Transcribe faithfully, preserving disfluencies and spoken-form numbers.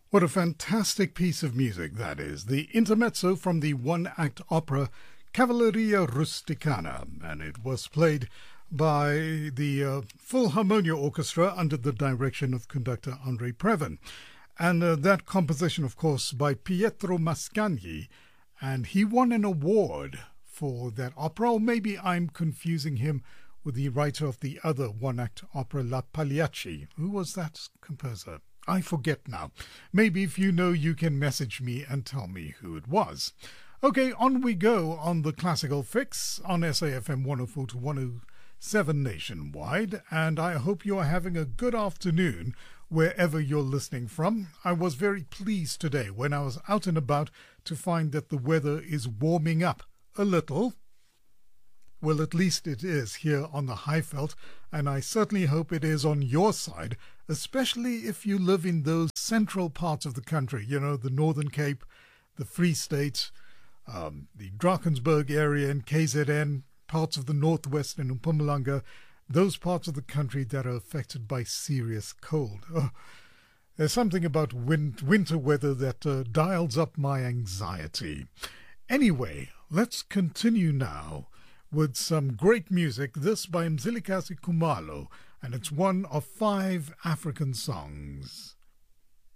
What a fantastic piece of music that is. The intermezzo from the one-act opera Cavalleria Rusticana, and it was played by the uh, Philharmonia Orchestra under the direction of conductor Andre Previn. And uh, that composition, of course, by Pietro Mascagni, and he won an award for that opera, or maybe I'm confusing him with the writer of the other one-act opera La Pagliacci. Who was that composer? I forget now. Maybe if you know, you can message me and tell me who it was. Okay, on we go on the Classical Fix on S A F M one oh four to one oh seven nationwide, and I hope you are having a good afternoon wherever you're listening from. I was very pleased today when I was out and about to find that the weather is warming up a little. Well, at least it is here on the Highveld, and I certainly hope it is on your side, especially if you live in those central parts of the country, you know, the Northern Cape, the Free State, um, the Drakensberg area and K Z N, parts of the Northwest and Mpumalanga, those parts of the country that are affected by serious cold. Oh, there's something about win- winter weather that uh, dials up my anxiety. Anyway, let's continue now with some great music, this by Mzilikazi Khumalo, and it's one of five African songs.